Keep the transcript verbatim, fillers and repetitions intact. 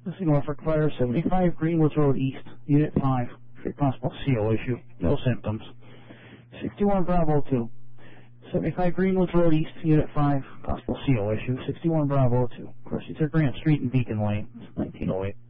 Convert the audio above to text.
This is Norfolk Fire, seventy-five Greenwoods Road East, Unit five, for a possible C O issue, no symptoms. sixty-one Bravo two, seventy-five Greenwoods Road East, Unit five, possible C O issue, sixty-one Bravo two. Of course, it's at Grant Street and Beacon Lane, nineteen oh eight.